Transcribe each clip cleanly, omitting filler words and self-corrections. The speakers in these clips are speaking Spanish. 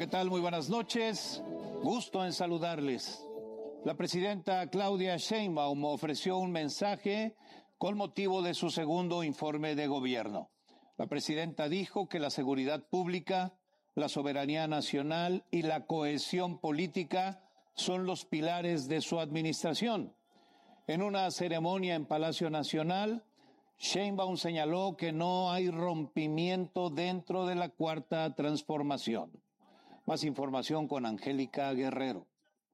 ¿qué tal? Muy buenas noches. Gusto en saludarles. La presidenta Claudia Sheinbaum ofreció un mensaje con motivo de su segundo informe de gobierno. La presidenta dijo que la seguridad pública, la soberanía nacional y la cohesión política son los pilares de su administración. En una ceremonia en Palacio Nacional, Sheinbaum señaló que no hay rompimiento dentro de la Cuarta Transformación. Más información con Angélica Guerrero.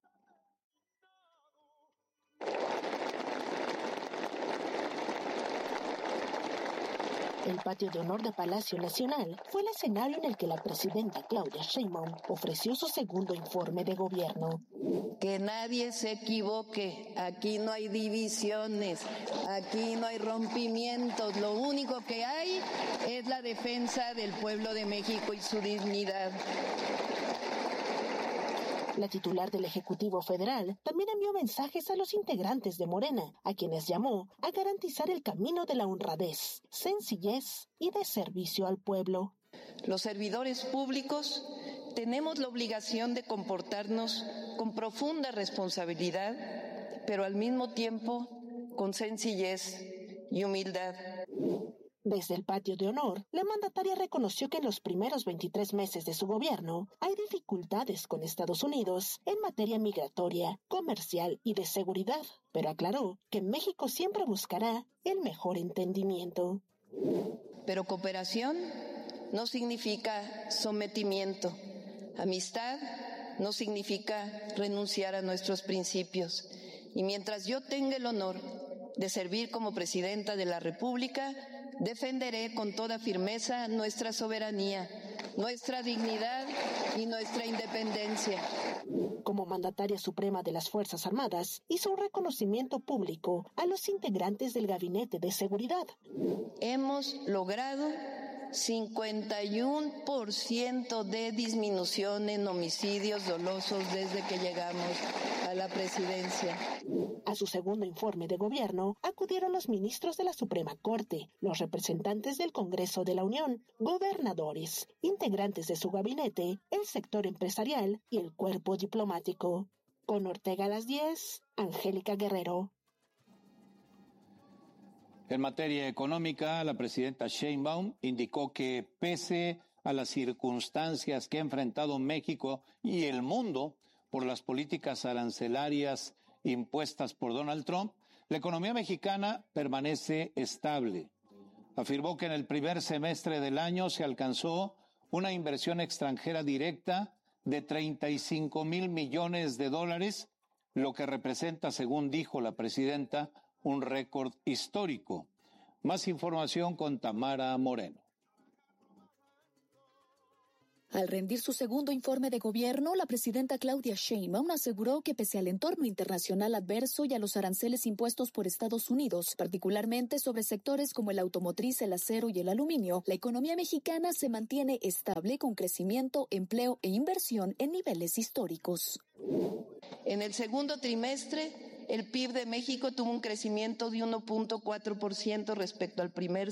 El patio de honor de Palacio Nacional fue el escenario en el que la presidenta Claudia Sheinbaum ofreció su segundo informe de gobierno. Que nadie se equivoque, aquí no hay divisiones, aquí no hay rompimientos, lo único que hay es la defensa del pueblo de México y su dignidad. La titular del Ejecutivo Federal también envió mensajes a los integrantes de Morena, a quienes llamó a garantizar el camino de la honradez, sencillez y de servicio al pueblo. Los servidores públicos tenemos la obligación de comportarnos con profunda responsabilidad, pero al mismo tiempo con sencillez y humildad. Desde el patio de honor, la mandataria reconoció que en los primeros 23 meses de su gobierno hay dificultades con Estados Unidos en materia migratoria, comercial y de seguridad, pero aclaró que México siempre buscará el mejor entendimiento. Pero cooperación no significa sometimiento. Amistad no significa renunciar a nuestros principios. Y mientras yo tenga el honor de servir como presidenta de la República, defenderé con toda firmeza nuestra soberanía, nuestra dignidad y nuestra independencia. Como mandataria suprema de las Fuerzas Armadas, hizo un reconocimiento público a los integrantes del Gabinete de Seguridad. Hemos logrado 51% de disminución en homicidios dolosos desde que llegamos a la presidencia. A su segundo informe de gobierno acudieron los ministros de la Suprema Corte, los representantes del Congreso de la Unión, gobernadores, integrantes de su gabinete, el sector empresarial y el cuerpo diplomático. Con Ortega a las 10, Angélica Guerrero. En materia económica, la presidenta Sheinbaum indicó que pese a las circunstancias que ha enfrentado México y el mundo por las políticas arancelarias impuestas por Donald Trump, la economía mexicana permanece estable. Afirmó que en el primer semestre del año se alcanzó una inversión extranjera directa de 35,000 millones de dólares, lo que representa, según dijo la presidenta, un récord histórico. Más información con Tamara Moreno. Al rendir su segundo informe de gobierno, la presidenta Claudia Sheinbaum aseguró que pese al entorno internacional adverso y a los aranceles impuestos por Estados Unidos, particularmente sobre sectores como el automotriz, el acero y el aluminio, la economía mexicana se mantiene estable con crecimiento, empleo e inversión en niveles históricos. En el segundo trimestre, el PIB de México tuvo un crecimiento de 1.4% respecto al primer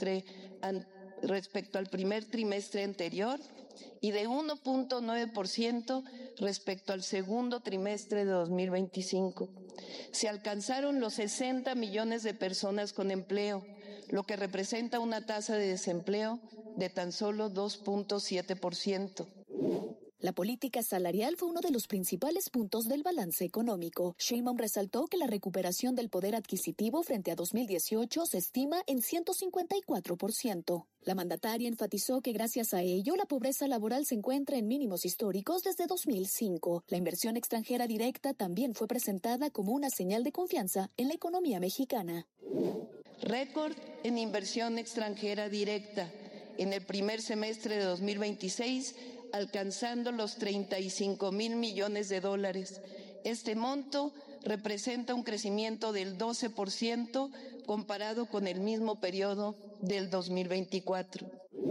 trimestre anterior y de 1.9% respecto al segundo trimestre de 2025. Se alcanzaron los 60 millones de personas con empleo, lo que representa una tasa de desempleo de tan solo 2.7%. La política salarial fue uno de los principales puntos del balance económico. Sheinbaum resaltó que la recuperación del poder adquisitivo frente a 2018 se estima en 154%. La mandataria enfatizó que gracias a ello la pobreza laboral se encuentra en mínimos históricos desde 2005. La inversión extranjera directa también fue presentada como una señal de confianza en la economía mexicana. Récord en inversión extranjera directa en el primer semestre de 2026, alcanzando los 35,000 millones de dólares. Este monto representa un crecimiento del 12% comparado con el mismo periodo del 2024.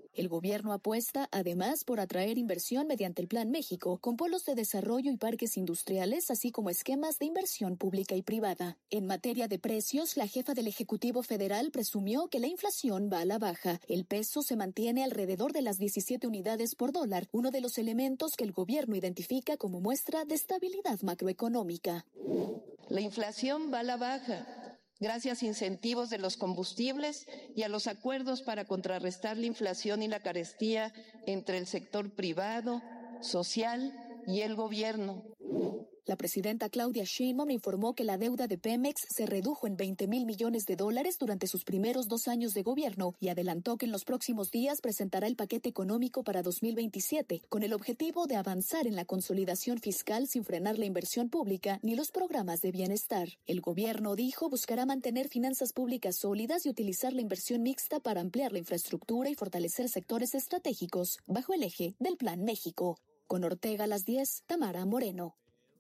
El gobierno apuesta, además, por atraer inversión mediante el Plan México, con polos de desarrollo y parques industriales, así como esquemas de inversión pública y privada. En materia de precios, la jefa del Ejecutivo Federal presumió que la inflación va a la baja. El peso se mantiene alrededor de las 17 unidades por dólar, uno de los elementos que el gobierno identifica como muestra de estabilidad macroeconómica. La inflación va a la baja, gracias a incentivos de los combustibles y a los acuerdos para contrarrestar la inflación y la carestía entre el sector privado, social y el gobierno. La presidenta Claudia Sheinbaum informó que la deuda de Pemex se redujo en $20,000 millones durante sus primeros 2 años de gobierno y adelantó que en los próximos días presentará el paquete económico para 2027, con el objetivo de avanzar en la consolidación fiscal sin frenar la inversión pública ni los programas de bienestar. El gobierno, dijo, buscará mantener finanzas públicas sólidas y utilizar la inversión mixta para ampliar la infraestructura y fortalecer sectores estratégicos bajo el eje del Plan México. Con Ortega a las 10, Tamara Moreno.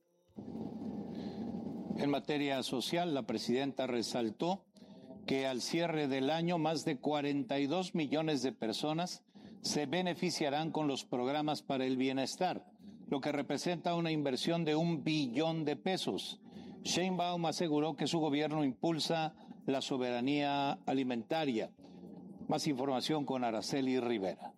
En materia social, la presidenta resaltó que al cierre del año más de 42 millones de personas se beneficiarán con los programas para el bienestar, lo que representa una inversión de $1 billón. Sheinbaum aseguró que su gobierno impulsa la soberanía alimentaria. Más información con Araceli Rivera.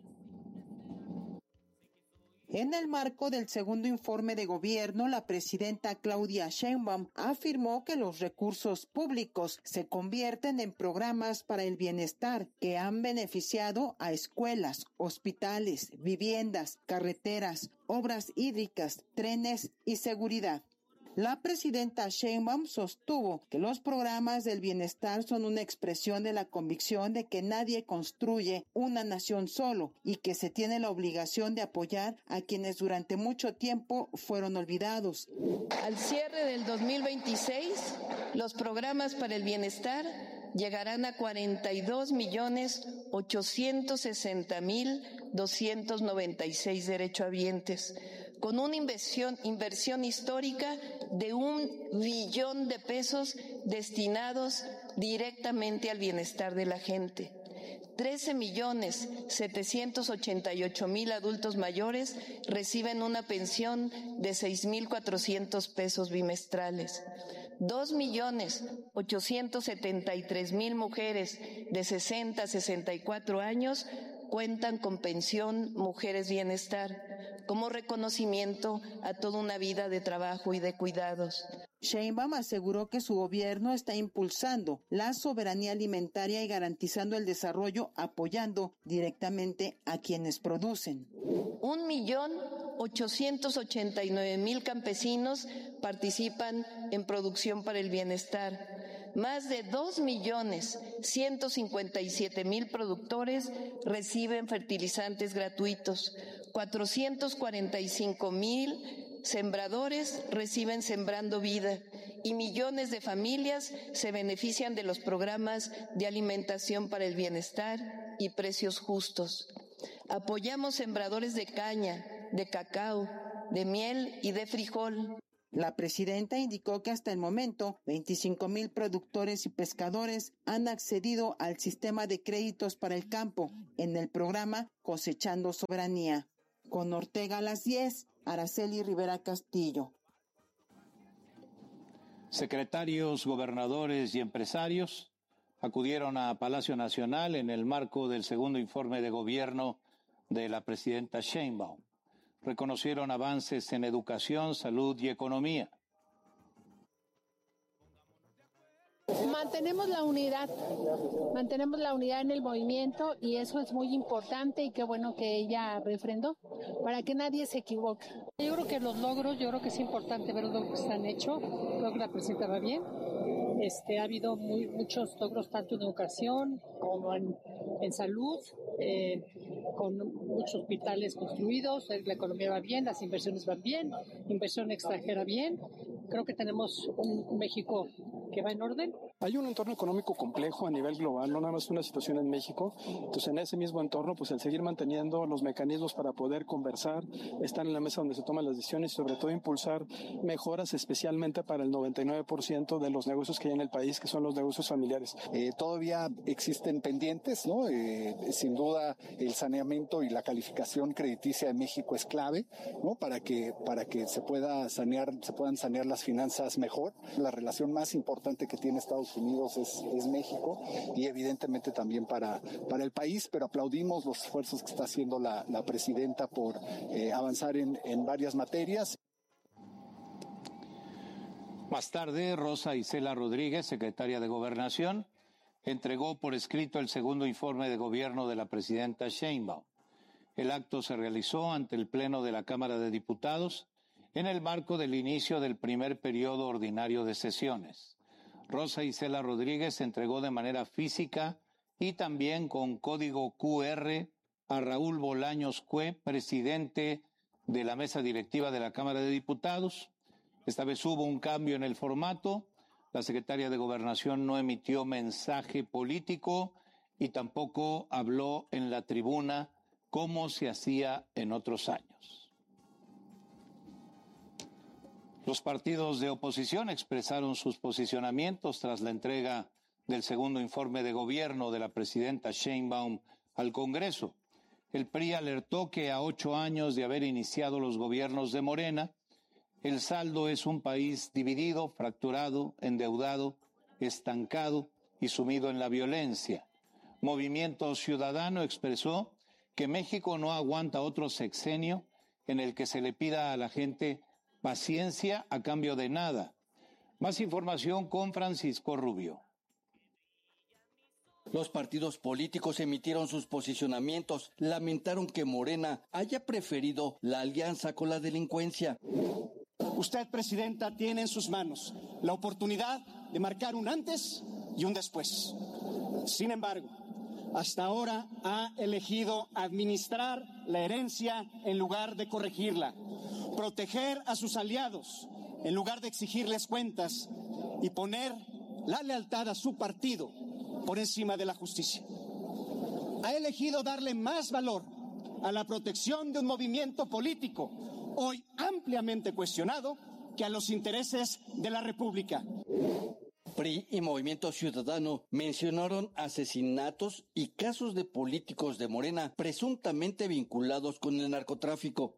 En el marco del segundo informe de gobierno, la presidenta Claudia Sheinbaum afirmó que los recursos públicos se convierten en programas para el bienestar que han beneficiado a escuelas, hospitales, viviendas, carreteras, obras hídricas, trenes y seguridad. La presidenta Sheinbaum sostuvo que los programas del bienestar son una expresión de la convicción de que nadie construye una nación solo y que se tiene la obligación de apoyar a quienes durante mucho tiempo fueron olvidados. Al cierre del 2026, los programas para el bienestar llegarán a 42.860.296 derechohabientes, con una inversión histórica de $1 billón destinados directamente al bienestar de la gente. 13.788.000 adultos mayores reciben una pensión de $6.400 bimestrales. 2.873.000 mujeres de 60 a 64 años cuentan con pensión Mujeres Bienestar, como reconocimiento a toda una vida de trabajo y de cuidados. Sheinbaum aseguró que su gobierno está impulsando la soberanía alimentaria y garantizando el desarrollo, apoyando directamente a quienes producen. 1.889.000 campesinos participan en producción para el bienestar. Más de 2.157.000 productores reciben fertilizantes gratuitos. 445.000 sembradores reciben Sembrando Vida y millones de familias se benefician de los programas de alimentación para el bienestar y precios justos. Apoyamos sembradores de caña, de cacao, de miel y de frijol. La presidenta indicó que hasta el momento 25,000 productores y pescadores han accedido al sistema de créditos para el campo en el programa Cosechando Soberanía. Con Ortega a las 10, Araceli Rivera Castillo. Secretarios, gobernadores y empresarios acudieron a Palacio Nacional en el marco del segundo informe de gobierno de la presidenta Sheinbaum. Reconocieron avances en educación, salud y economía. Mantenemos la unidad en el movimiento y eso es muy importante y qué bueno que ella refrendó para que nadie se equivoque. Yo creo que los logros, es importante ver los logros que se han hecho, creo que la presidenta va bien. Ha habido muchos logros tanto en educación como en salud, con muchos hospitales construidos, la economía va bien, las inversiones van bien, inversión extranjera bien. Creo que tenemos un México que va en orden. Hay un entorno económico complejo a nivel global, no nada más una situación en México. Entonces, en ese mismo entorno, pues el seguir manteniendo los mecanismos para poder conversar, estar en la mesa donde se toman las decisiones y sobre todo impulsar mejoras especialmente para el 99% de los negocios que hay en el país, que son los negocios familiares. Todavía existen pendientes, ¿no? Sin duda el saneamiento y la calificación crediticia de México es clave, ¿no? Para que se puedan sanear las finanzas mejor. La relación más importante que tiene Estados Unidos es México y evidentemente también para el país, pero aplaudimos los esfuerzos que está haciendo la presidenta por avanzar en varias materias. Más tarde, Rosa Isela Rodríguez, secretaria de Gobernación, entregó por escrito el segundo informe de gobierno de la presidenta Sheinbaum. El acto se realizó ante el Pleno de la Cámara de Diputados en el marco del inicio del primer periodo ordinario de sesiones. Rosa Isela Rodríguez entregó de manera física y también con código QR a Raúl Bolaños Cue, presidente de la mesa directiva de la Cámara de Diputados. Esta vez hubo un cambio en el formato. La secretaria de Gobernación no emitió mensaje político y tampoco habló en la tribuna como se hacía en otros años. Los partidos de oposición expresaron sus posicionamientos tras la entrega del segundo informe de gobierno de la presidenta Sheinbaum al Congreso. El PRI alertó que a 8 años de haber iniciado los gobiernos de Morena, el saldo es un país dividido, fracturado, endeudado, estancado y sumido en la violencia. Movimiento Ciudadano expresó que México no aguanta otro sexenio en el que se le pida a la gente paciencia a cambio de nada. Más información con Francisco Rubio. Los partidos políticos emitieron sus posicionamientos, lamentaron que Morena haya preferido la alianza con la delincuencia. Usted, presidenta, tiene en sus manos la oportunidad de marcar un antes y un después. Sin embargo, hasta ahora ha elegido administrar la herencia en lugar de corregirla, proteger a sus aliados en lugar de exigirles cuentas y poner la lealtad a su partido por encima de la justicia. Ha elegido darle más valor a la protección de un movimiento político hoy ampliamente cuestionado que a los intereses de la República. PRI y Movimiento Ciudadano mencionaron asesinatos y casos de políticos de Morena presuntamente vinculados con el narcotráfico.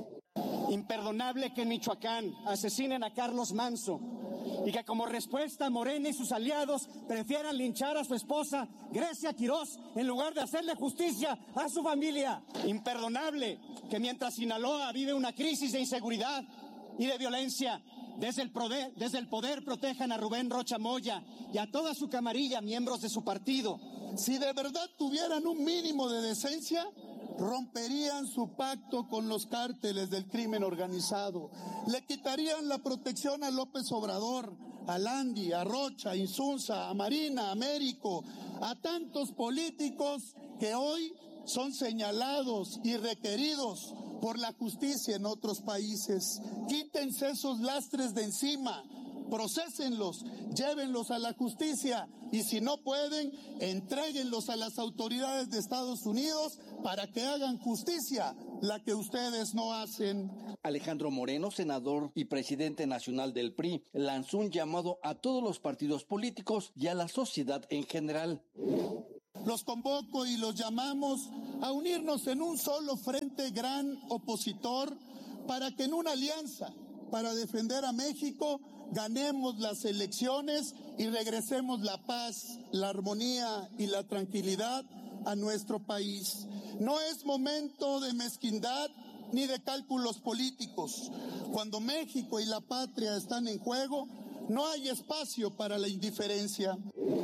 Imperdonable que en Michoacán asesinen a Carlos Manso y que como respuesta Morena y sus aliados prefieran linchar a su esposa Grecia Quirós en lugar de hacerle justicia a su familia. Imperdonable que mientras Sinaloa vive una crisis de inseguridad y de violencia, desde el poder protejan a Rubén Rocha Moya y a toda su camarilla, miembros de su partido. Si de verdad tuvieran un mínimo de decencia, romperían su pacto con los cárteles del crimen organizado, le quitarían la protección a López Obrador, a Landi, a Rocha, a Insunza, a Marina, a Américo, a tantos políticos que hoy son señalados y requeridos por la justicia en otros países. Quítense esos lastres de encima, prosésenlos, llévenlos a la justicia y si no pueden, entréguenlos a las autoridades de Estados Unidos para que hagan justicia, la que ustedes no hacen. Alejandro Moreno, senador y presidente nacional del PRI, lanzó un llamado a todos los partidos políticos y a la sociedad en general. Los convoco y los llamamos a unirnos en un solo frente gran opositor para que en una alianza para defender a México ganemos las elecciones y regresemos la paz, la armonía y la tranquilidad a nuestro país. No es momento de mezquindad ni de cálculos políticos. Cuando México y la patria están en juego, no hay espacio para la indiferencia.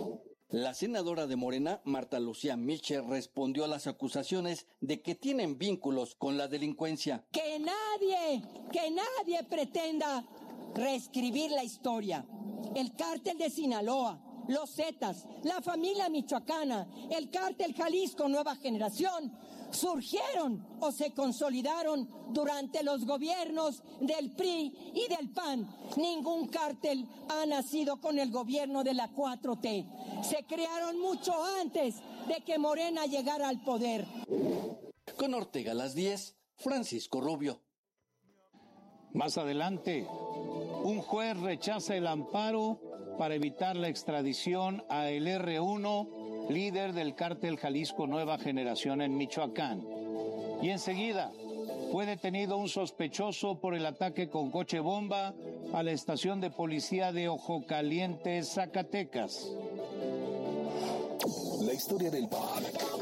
La senadora de Morena, Marta Lucía Mitchell, respondió a las acusaciones de que tienen vínculos con la delincuencia. Que nadie pretenda reescribir la historia. El cártel de Sinaloa, los Zetas, la familia michoacana, el cártel Jalisco Nueva Generación, surgieron o se consolidaron durante los gobiernos del PRI y del PAN. Ningún cártel ha nacido con el gobierno de la 4T. Se crearon mucho antes de que Morena llegara al poder. Con Ortega a las 10, Francisco Rubio. Más adelante, un juez rechaza el amparo para evitar la extradición a el R1, líder del cártel Jalisco Nueva Generación en Michoacán. Y enseguida fue detenido un sospechoso por el ataque con coche bomba a la estación de policía de Ojo Caliente, Zacatecas. La historia del PAN